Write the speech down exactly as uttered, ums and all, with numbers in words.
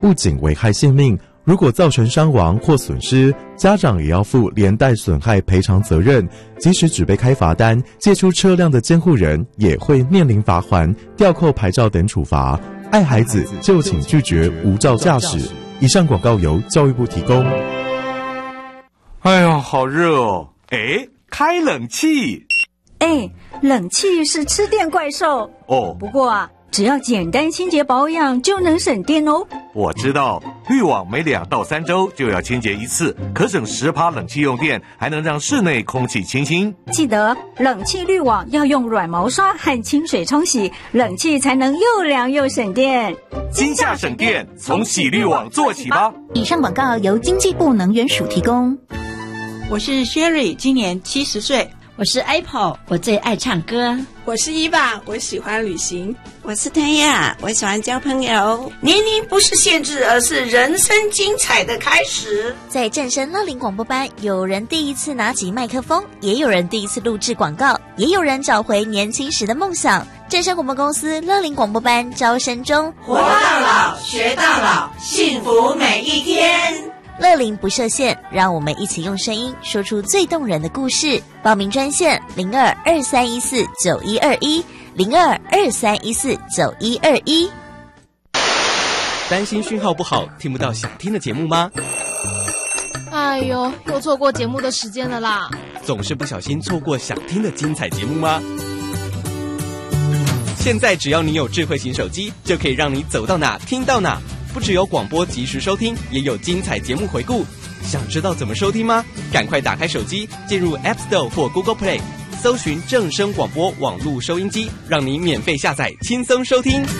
不仅危害性命，如果造成伤亡或损失，家长也要负连带损害赔偿责任。即使只被开罚单，借出车辆的监护人也会面临罚锾、吊扣牌照等处罚。爱孩子就请拒绝无照驾驶。以上广告由教育部提供。 哎呦，好热哦！哎，开冷气。 哎，冷气是吃电怪兽哦。 不过啊，只要简单清洁保养就能省电哦。 我知道，滤网每两到三周就要清洁一次，可省十趴冷气用电，还能让室内空气清新。 记得冷气滤网要用软毛刷和清水冲洗，冷气才能又凉又省电。 金价省电，从洗滤网做起吧。 以上广告由经济部能源署提供。 我是 Sherry， 今年七十岁。 我是 Apple， 我最爱唱歌。 我是伊娃，我喜欢旅行。 我是谭雅，我喜欢交朋友。 年龄不是限制，而是人生精彩的开始。 在正声乐龄广播班，有人第一次拿起麦克风，也有人第一次录制广告，也有人找回年轻时的梦想。正声广播公司乐龄广播班招生中， 活到老，学到老，幸福每一天。 乐龄不设限，让我们一起用声音说出最动人的故事。报名专线零二二三一四九一二一零二二三一四九一二一。 担心讯号不好，听不到想听的节目吗？ 哎呦，又错过节目的时间了啦！ 总是不小心错过想听的精彩节目吗？现在只要你有智慧型手机，就可以让你走到哪听到哪。不只有广播及时收听，也有精彩节目回顾。想知道怎么收听吗？赶快打开手机，进入 App Store 或 Google Play， 搜寻正声广播网络收音机，让你免费下载，轻松收听。